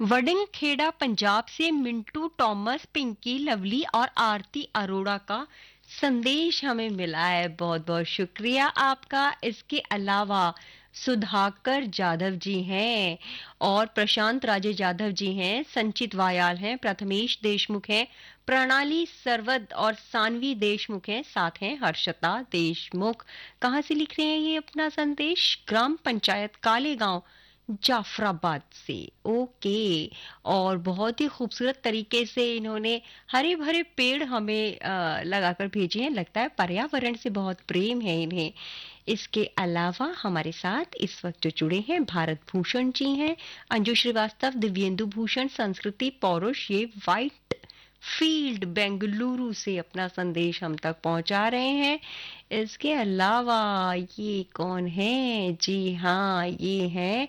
वडिंगखेड़ा पंजाब से Mintu Thomas, Pinky lovely और आरती अरोड़ा का संदेश हमें मिला है। बहुत बहुत शुक्रिया आपका। इसके अलावा सुधाकर जाधव जी हैं और प्रशांत राजे जाधव जी हैं, संचित वायाल हैं, प्रथमेश देशमुख हैं, प्रणाली सरवद और सानवी देशमुख हैं, साथ हैं हर्षता देशमुख। कहाँ से लिख रहे हैं ये अपना संदेश? ग्राम पंचायत कालेगांव, जाफराबाद से। ओके। और बहुत ही खूबसूरत तरीके से इन्होंने हरे भरे पेड़ हमें लगाकर भेजे हैं। लगता है पर्यावरण से बहुत प्रेम है इन्हें। इसके अलावा हमारे साथ इस वक्त जो जुड़े हैं भारत भूषण जी हैं, अंजू श्रीवास्तव, दिव्येंदु भूषण, संस्कृति पौरुष, ये वाइट फील्ड बेंगलुरु से अपना संदेश हम तक पहुंचा रहे हैं। इसके अलावा ये कौन है? जी हाँ, ये है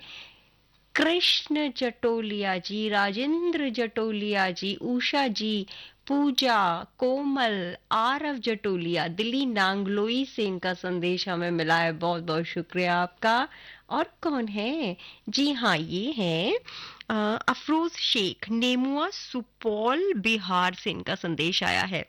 कृष्ण जटोलिया जी, राजेंद्र जटोलिया जी, उषा जी, पूजा, कोमल, आरव जटोलिया, दिल्ली नांगलोई से इनका संदेश हमें मिला है। बहुत बहुत शुक्रिया आपका। और कौन है? जी हाँ, ये है अफरोज शेख, नेमुआ, सुपौल, बिहार से इनका संदेश आया है।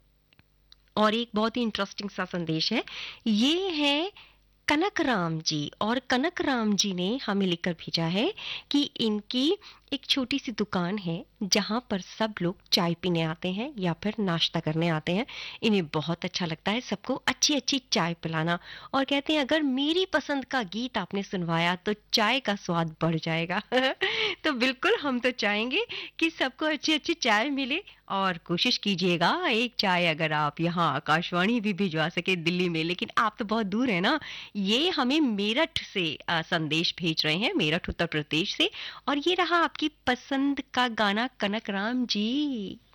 और एक बहुत ही इंटरेस्टिंग सा संदेश है, ये है कनक राम जी। और कनक राम जी ने हमें लिखकर भेजा है कि इनकी एक छोटी सी दुकान है जहां पर सब लोग चाय पीने आते हैं या फिर नाश्ता करने आते हैं। इन्हें बहुत अच्छा लगता है सबको अच्छी अच्छी चाय पिलाना, और कहते हैं अगर मेरी पसंद का गीत आपने सुनवाया तो चाय का स्वाद बढ़ जाएगा। तो बिल्कुल हम तो चाहेंगे कि सबको अच्छी अच्छी चाय मिले। और कोशिश कीजिएगा एक चाय अगर आप यहाँ आकाशवाणी भी भिजवा सके दिल्ली में, लेकिन आप तो बहुत दूर है ना। ये हमें मेरठ से संदेश भेज रहे हैं, मेरठ उत्तर प्रदेश से। और ये रहा आपकी पसंद का गाना, कनक राम जी।